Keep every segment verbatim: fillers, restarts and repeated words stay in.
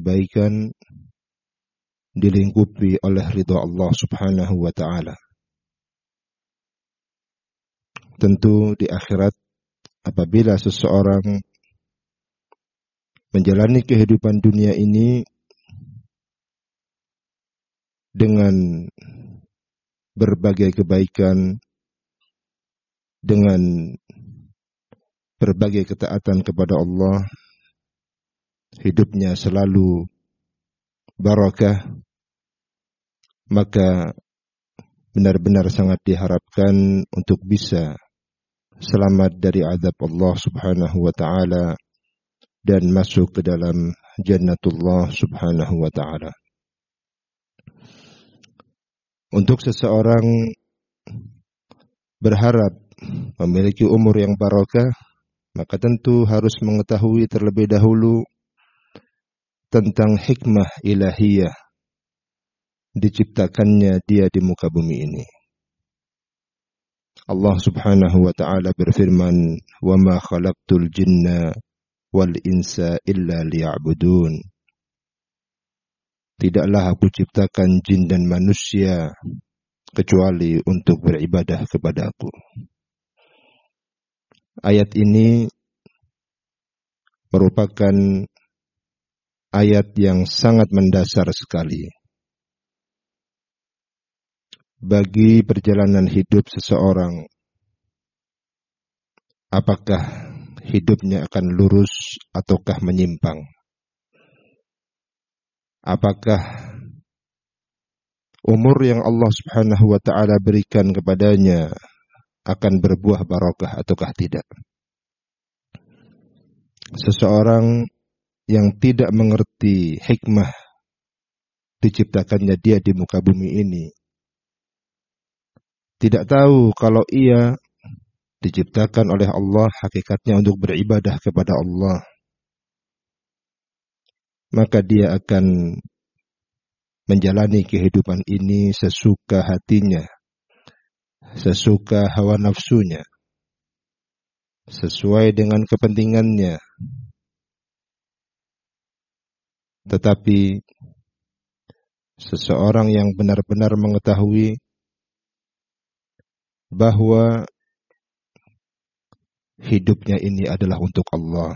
kebaikan, dilingkupi oleh ridha Allah Subhanahu wa ta'ala. Tentu di akhirat, apabila seseorang menjalani kehidupan dunia ini dengan berbagai kebaikan, dengan berbagai ketaatan kepada Allah, hidupnya selalu barakah, maka benar-benar sangat diharapkan untuk bisa selamat dari azab Allah Subhanahu wa ta'ala dan masuk ke dalam jannatullah Subhanahu wa ta'ala. Untuk seseorang berharap memiliki umur yang barakah, maka tentu harus mengetahui terlebih dahulu tentang hikmah ilahiyah diciptakannya dia di muka bumi ini. Allah Subhanahu wa ta'ala berfirman, "Wa ma khalaqtul jinna wal insa illa liya'budun." Tidaklah aku ciptakan jin dan manusia kecuali untuk beribadah kepada-Aku. Ayat ini merupakan ayat yang sangat mendasar sekali bagi perjalanan hidup seseorang. Apakah hidupnya akan lurus ataukah menyimpang? Apakah umur yang Allah Subhanahu wa ta'ala berikan kepadanya akan berbuah barakah ataukah tidak? Seseorang yang tidak mengerti hikmah diciptakannya dia di muka bumi ini, tidak tahu kalau ia diciptakan oleh Allah hakikatnya untuk beribadah kepada Allah, maka dia akan menjalani kehidupan ini sesuka hatinya, sesuka hawa nafsunya, sesuai dengan kepentingannya. Tetapi seseorang yang benar-benar mengetahui bahwa hidupnya ini adalah untuk Allah,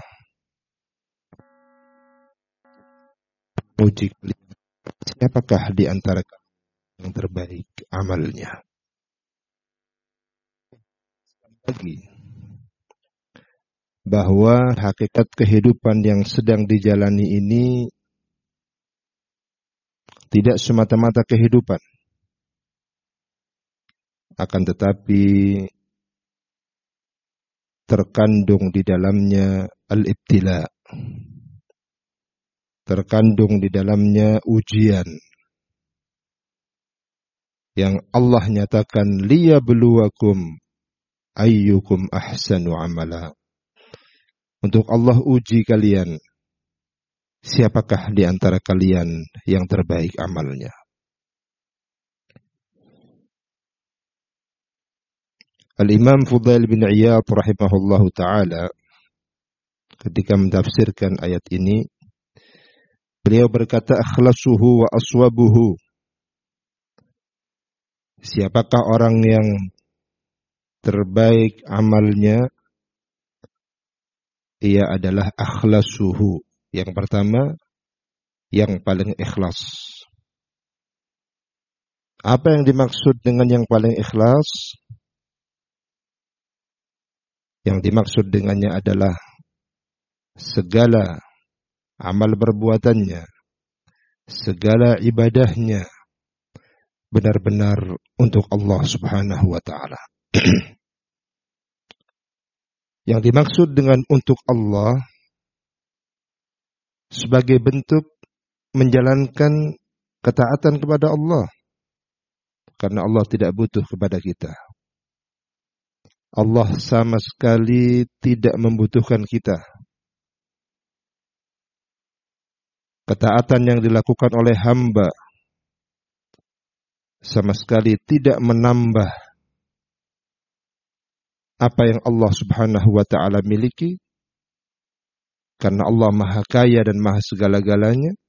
uji siapakah di antara yang terbaik amalnya. Lagi bahwa hakikat kehidupan yang sedang dijalani ini tidak semata-mata kehidupan, akan tetapi terkandung di dalamnya al-ibtila, terkandung di dalamnya ujian yang Allah nyatakan liyabluwakum ayyukum ahsanu amala. Untuk Allah uji kalian, siapakah di antara kalian yang terbaik amalnya. Al-Imam Fudail bin Iyad rahimahullahu ta'ala ketika mentafsirkan ayat ini, beliau berkata, akhlasuhu wa aswabuhu. Siapakah orang yang terbaik amalnya? Ia adalah akhlasuhu. Yang pertama, yang paling ikhlas. Apa yang dimaksud dengan yang paling ikhlas? Yang dimaksud dengannya adalah segala amal perbuatannya, segala ibadahnya benar-benar untuk Allah Subhanahu wa ta'ala. Yang dimaksud dengan untuk Allah sebagai bentuk menjalankan ketaatan kepada Allah, karena Allah tidak butuh kepada kita. Allah sama sekali tidak membutuhkan kita. Ketaatan yang dilakukan oleh hamba sama sekali tidak menambah apa yang Allah Subhanahu wa ta'ala miliki, karena Allah maha kaya dan maha segala-galanya.